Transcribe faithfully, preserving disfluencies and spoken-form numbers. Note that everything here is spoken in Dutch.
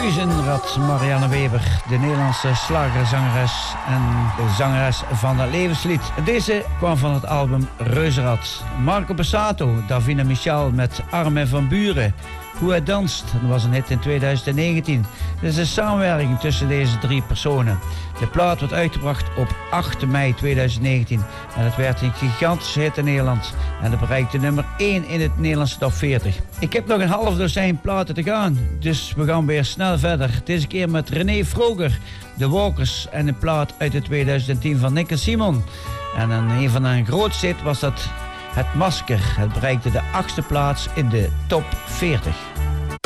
Reuzenrad, Marianne Weber, de Nederlandse slagerzangeres en de zangeres van het levenslied. Deze kwam van het album Reuzenrad. Marco Borsato, Davina Michel met Armin van Buuren. Hoe hij danst, dat was een hit in tweeduizend negentien. Dit is een samenwerking tussen deze drie personen. De plaat werd uitgebracht op acht mei tweeduizend negentien. En het werd een gigantische hit in Nederland. En het bereikte nummer één in het Nederlandse top veertig. Ik heb nog een half dozijn platen te gaan. Dus we gaan weer snel verder. Deze keer met René Vroger, The Walkers. En een plaat uit de tweeduizend tien van Nick en Simon. En een van hun grootste hit was dat Het Masker. Het bereikte de achtste plaats in de top veertig.